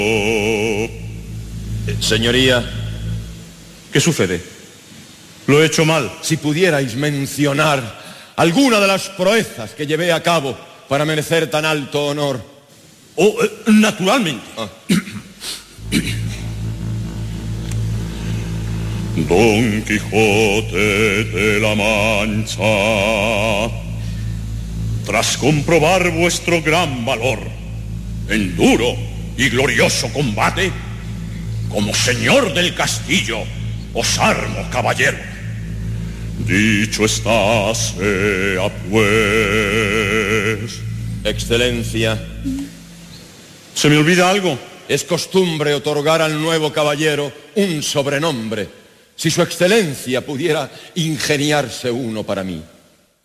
Señoría, ¿qué sucede? Lo he hecho mal. Si pudierais mencionar alguna de las proezas que llevé a cabo para merecer tan alto honor. Naturalmente. Don Quijote de la Mancha, tras comprobar vuestro gran valor en duro y glorioso combate, como señor del castillo, os armo caballero. Dicho está, sea pues. Excelencia. ¿Se me olvida algo? Es costumbre otorgar al nuevo caballero un sobrenombre. Si su excelencia pudiera ingeniarse uno para mí.